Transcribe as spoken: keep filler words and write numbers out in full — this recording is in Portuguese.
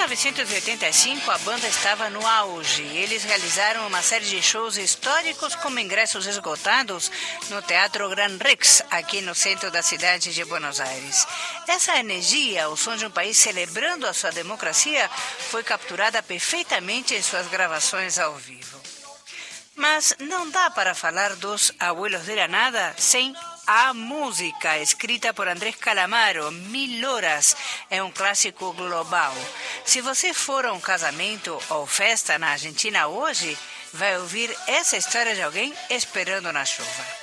novecentos e oitenta e cinco, a banda estava no auge. Eles realizaram uma série de shows históricos com ingressos esgotados no Teatro Gran Rex, aqui no centro da cidade de Buenos Aires. Essa energia, o som de um país celebrando a sua democracia, foi capturada perfeitamente em suas gravações ao vivo. Mas não dá para falar dos Abuelos de la Nada sem a música, escrita por Andrés Calamaro, Mil Horas, é um clássico global. Se você for a um casamento ou festa na Argentina hoje, vai ouvir essa história de alguém esperando na chuva.